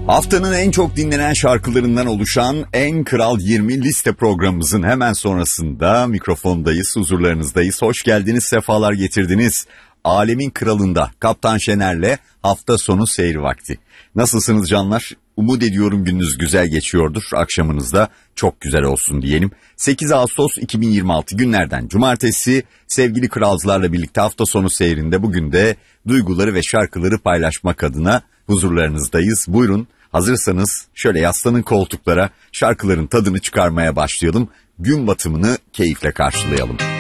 Haftanın en çok dinlenen şarkılarından oluşan En Kral 20 liste programımızın hemen sonrasında mikrofondayız, huzurlarınızdayız. Hoş geldiniz, sefalar getirdiniz. Alemin Kralı'nda Kaptan Şener'le hafta sonu seyir vakti. Nasılsınız canlar? Umut ediyorum gününüz güzel geçiyordur. Akşamınızda çok güzel olsun diyelim. 8 Ağustos 2026 günlerden cumartesi sevgili kralcılarla birlikte hafta sonu seyrinde bugün de duyguları ve şarkıları paylaşmak adına huzurlarınızdayız. Buyurun, hazırsanız şöyle yaslanın koltuklara, şarkıların tadını çıkarmaya başlayalım. Gün batımını keyifle karşılayalım.